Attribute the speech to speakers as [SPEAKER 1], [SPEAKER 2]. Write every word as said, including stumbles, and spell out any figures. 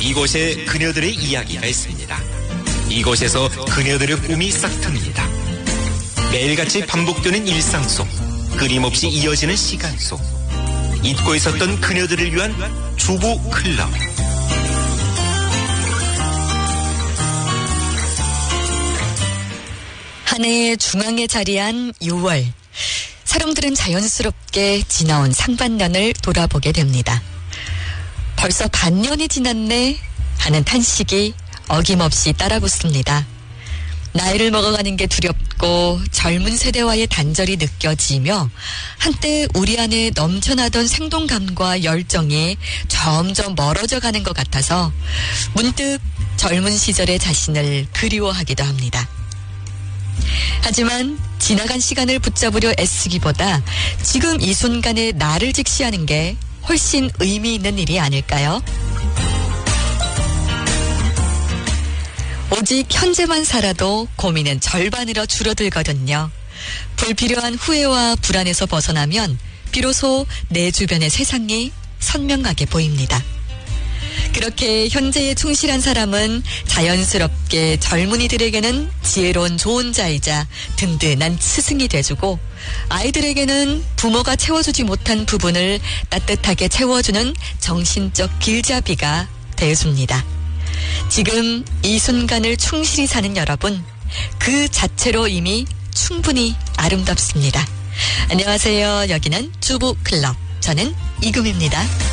[SPEAKER 1] 이곳에 그녀들의 이야기가 있습니다. 이곳에서 그녀들의 꿈이 싹틉니다. 매일같이 반복되는 일상 속, 끊임없이 이어지는 시간 속, 잊고 있었던 그녀들을 위한 주부 클럽.
[SPEAKER 2] 한 해의 중앙에 자리한 유월. 사람들은 자연스럽게 지나온 상반년을 돌아보게 됩니다. 벌써 반년이 지났네 하는 탄식이 어김없이 따라붙습니다. 나이를 먹어가는 게 두렵고 젊은 세대와의 단절이 느껴지며 한때 우리 안에 넘쳐나던 생동감과 열정이 점점 멀어져 가는 것 같아서 문득 젊은 시절의 자신을 그리워하기도 합니다. 하지만 지나간 시간을 붙잡으려 애쓰기보다 지금 이 순간에 나를 직시하는 게 훨씬 의미 있는 일이 아닐까요? 오직 현재만 살아도 고민은 절반으로 줄어들거든요. 불필요한 후회와 불안에서 벗어나면 비로소 내 주변의 세상이 선명하게 보입니다. 그렇게 현재에 충실한 사람은 자연스럽게 젊은이들에게는 지혜로운 조언자이자 든든한 스승이 돼주고, 아이들에게는 부모가 채워주지 못한 부분을 따뜻하게 채워주는 정신적 길잡이가 되어줍니다. 지금 이 순간을 충실히 사는 여러분, 그 자체로 이미 충분히 아름답습니다. 안녕하세요. 여기는 주부클럽. 저는 이금입니다.